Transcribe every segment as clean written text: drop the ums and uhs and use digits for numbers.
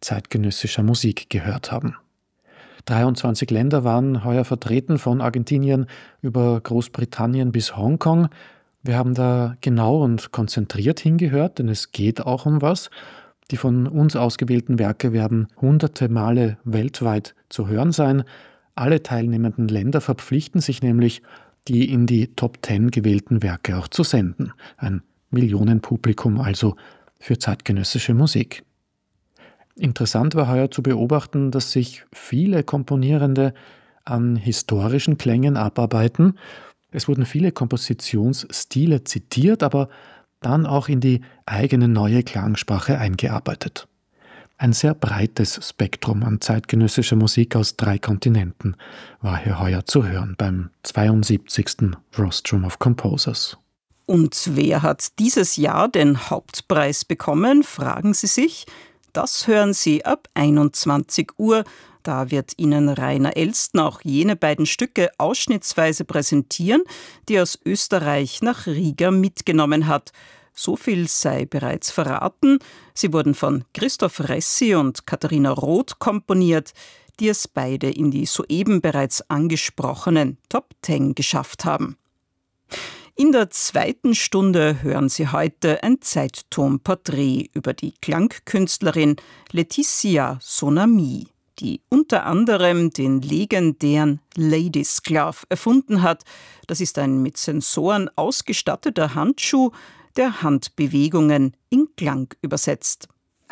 zeitgenössischer Musik gehört haben. 23 Länder waren heuer vertreten, von Argentinien über Großbritannien bis Hongkong. Wir haben da genau und konzentriert hingehört, denn es geht auch um was. Die von uns ausgewählten Werke werden hunderte Male weltweit zu hören sein. Alle teilnehmenden Länder verpflichten sich nämlich, die in die Top 10 gewählten Werke auch zu senden. Ein Millionenpublikum also für zeitgenössische Musik. Interessant war heuer zu beobachten, dass sich viele Komponierende an historischen Klängen abarbeiten. Es wurden viele Kompositionsstile zitiert, aber dann auch in die eigene neue Klangsprache eingearbeitet. Ein sehr breites Spektrum an zeitgenössischer Musik aus 3 Kontinenten war hier heuer zu hören beim 72. Rostrum of Composers. Und wer hat dieses Jahr den Hauptpreis bekommen, fragen Sie sich? Das hören Sie ab 21 Uhr. Da wird Ihnen Rainer Elstner auch jene beiden Stücke ausschnittsweise präsentieren, die er aus Österreich nach Riga mitgenommen hat. So viel sei bereits verraten. Sie wurden von Christoph Ressi und Katharina Roth komponiert, die es beide in die soeben bereits angesprochenen Top 10 geschafft haben. In der zweiten Stunde hören Sie heute ein Zeittonporträt über die Klangkünstlerin Laetitia Sonami, die unter anderem den legendären Ladies Glove erfunden hat. Das ist ein mit Sensoren ausgestatteter Handschuh, der Handbewegungen in Klang übersetzt.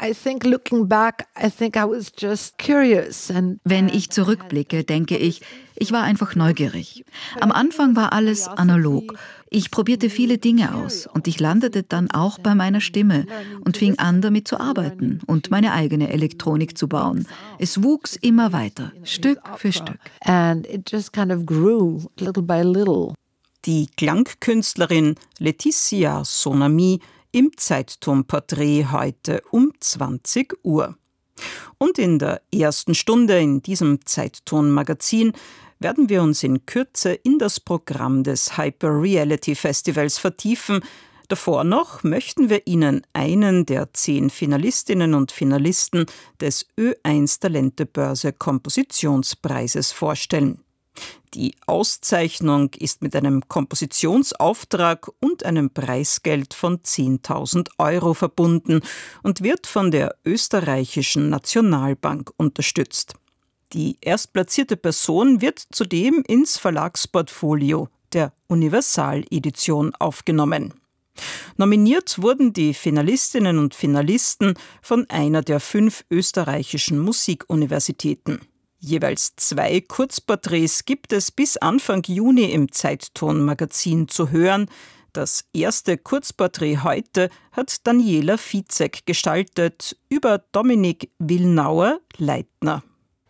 Wenn ich zurückblicke, denke ich, ich war einfach neugierig. Am Anfang war alles analog. Ich probierte viele Dinge aus und ich landete dann auch bei meiner Stimme und fing an, damit zu arbeiten und meine eigene Elektronik zu bauen. Es wuchs immer weiter, Stück für Stück. And it just kind of grew little by little. Die Klangkünstlerin Laetitia Sonami im Zeittonporträt heute um 20 Uhr. Und in der ersten Stunde in diesem Zeitton-Magazin werden wir uns in Kürze in das Programm des Hyper Reality Festivals vertiefen. Davor noch möchten wir Ihnen einen der 10 Finalistinnen und Finalisten des Ö1 Talentebörse Kompositionspreises vorstellen. Die Auszeichnung ist mit einem Kompositionsauftrag und einem Preisgeld von 10.000 € verbunden und wird von der Österreichischen Nationalbank unterstützt. Die erstplatzierte Person wird zudem ins Verlagsportfolio der Universaledition aufgenommen. Nominiert wurden die Finalistinnen und Finalisten von einer der 5 österreichischen Musikuniversitäten. Jeweils 2 Kurzporträts gibt es bis Anfang Juni im Zeitton-Magazin zu hören. Das erste Kurzporträt heute hat Daniela Fizek gestaltet über Dominik Willnauer-Leitner.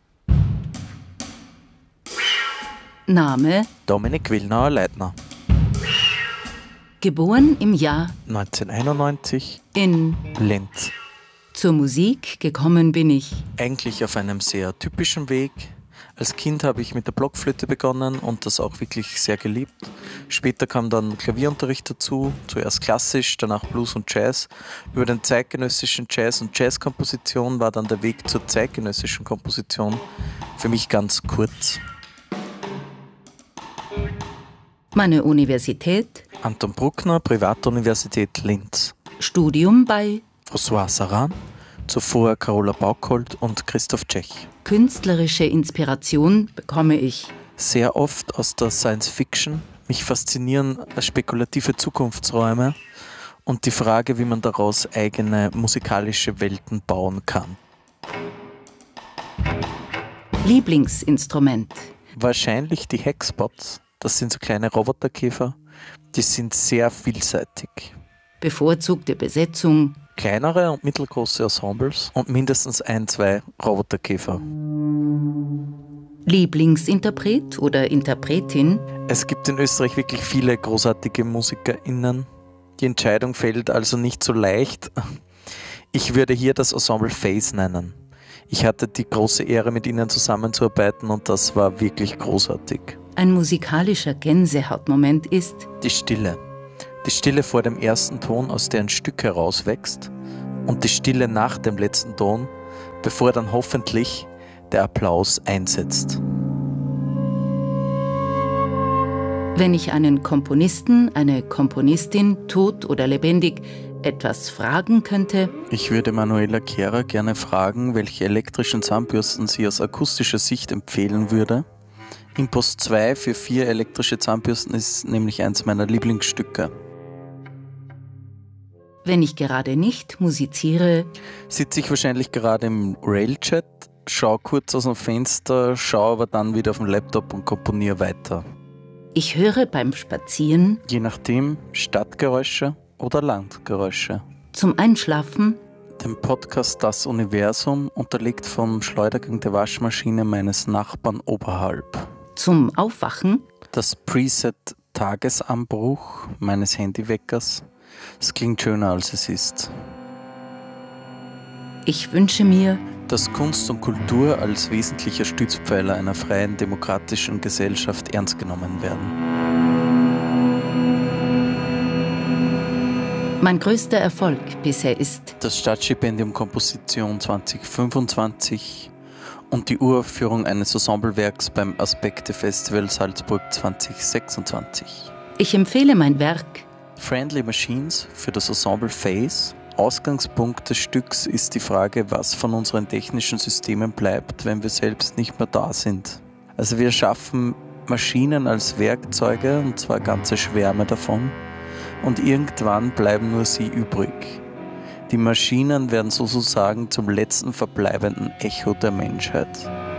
Name: Dominik Willnauer-Leitner. Geboren im Jahr 1991 in Linz. Zur Musik gekommen bin ich Eigentlich auf einem sehr typischen Weg. Als Kind habe ich mit der Blockflöte begonnen und das auch wirklich sehr geliebt. Später kam dann Klavierunterricht dazu, zuerst klassisch, danach Blues und Jazz. Über den zeitgenössischen Jazz und Jazzkomposition war dann der Weg zur zeitgenössischen Komposition für mich ganz kurz. meine Universität, Anton Bruckner, Privatuniversität Linz. Studium bei François Saran, zuvor Carola Bauchold und Christoph Tschech. Künstlerische Inspiration bekomme ich Sehr oft aus der Science Fiction. Mich faszinieren spekulative Zukunftsräume und die Frage, wie man daraus eigene musikalische Welten bauen kann. Lieblingsinstrument. Wahrscheinlich die Hexbots. Das sind so kleine Roboterkäfer. Die sind sehr vielseitig. Bevorzugte Besetzung. Kleinere und mittelgroße Ensembles und mindestens 1-2 Roboterkäfer. Lieblingsinterpret oder Interpretin. Es gibt in Österreich wirklich viele großartige MusikerInnen. Die Entscheidung fällt also nicht so leicht. Ich würde hier das Ensemble Face nennen. Ich hatte die große Ehre, mit ihnen zusammenzuarbeiten und das war wirklich großartig. Ein musikalischer Gänsehautmoment ist Die Stille. Die Stille vor dem ersten Ton, aus der ein Stück herauswächst, und die Stille nach dem letzten Ton, bevor dann hoffentlich der Applaus einsetzt. Wenn ich einen Komponisten, eine Komponistin, tot oder lebendig, etwas fragen könnte. Ich würde Manuela Kehrer gerne fragen, welche elektrischen Zahnbürsten sie aus akustischer Sicht empfehlen würde. Impost 2 für 4 elektrische Zahnbürsten ist nämlich eins meiner Lieblingsstücke. Wenn ich gerade nicht musiziere, sitze ich wahrscheinlich gerade im Railchat, schaue kurz aus dem Fenster, schaue aber dann wieder auf den Laptop und komponiere weiter. Ich höre beim Spazieren, je nachdem, Stadtgeräusche oder Landgeräusche. Zum Einschlafen, den Podcast Das Universum, unterlegt vom Schleudergang der Waschmaschine meines Nachbarn oberhalb. Zum Aufwachen, das Preset Tagesanbruch meines Handyweckers. Es klingt schöner, als es ist. Ich wünsche mir, dass Kunst und Kultur als wesentlicher Stützpfeiler einer freien, demokratischen Gesellschaft ernst genommen werden. Mein größter Erfolg bisher ist das Staatsstipendium Komposition 2025 und die Uraufführung eines Ensemblewerks beim Aspekte Festival Salzburg 2026. Ich empfehle mein Werk Friendly Machines für das Ensemble Phase. Ausgangspunkt des Stücks ist die Frage, was von unseren technischen Systemen bleibt, wenn wir selbst nicht mehr da sind. Also wir schaffen Maschinen als Werkzeuge, und zwar ganze Schwärme davon, und irgendwann bleiben nur sie übrig. Die Maschinen werden sozusagen zum letzten verbleibenden Echo der Menschheit.